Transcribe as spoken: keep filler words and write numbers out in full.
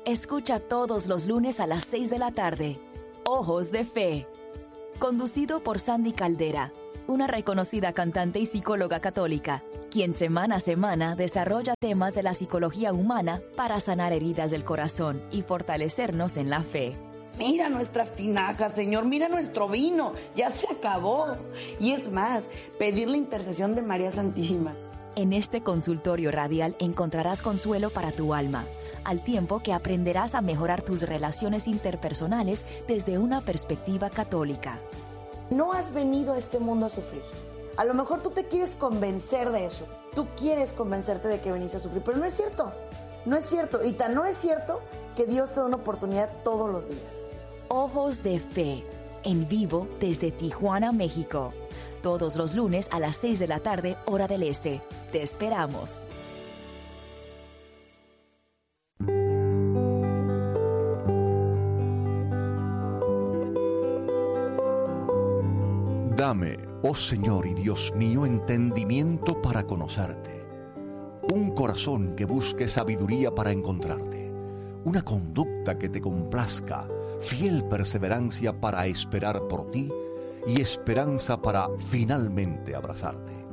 Escucha todos los lunes a las seis de la tarde. Ojos de Fe. Conducido por Sandy Caldera, una reconocida cantante y psicóloga católica, quien semana a semana desarrolla temas de la psicología humana para sanar heridas del corazón y fortalecernos en la fe. Mira nuestras tinajas, Señor, mira nuestro vino, ya se acabó. Y es más, pedir la intercesión de María Santísima. En este consultorio radial encontrarás consuelo para tu alma, al tiempo que aprenderás a mejorar tus relaciones interpersonales desde una perspectiva católica. No has venido a este mundo a sufrir. A lo mejor tú te quieres convencer de eso. Tú quieres convencerte de que venís a sufrir, pero no es cierto. No es cierto. Y tan no es cierto que Dios te da una oportunidad todos los días. Ojos de Fe, en vivo desde Tijuana, México. Todos los lunes a las seis de la tarde, hora del este. Te esperamos. Dame, oh Señor y Dios mío, entendimiento para conocerte, un corazón que busque sabiduría para encontrarte, una conducta que te complazca, fiel perseverancia para esperar por ti y esperanza para finalmente abrazarte.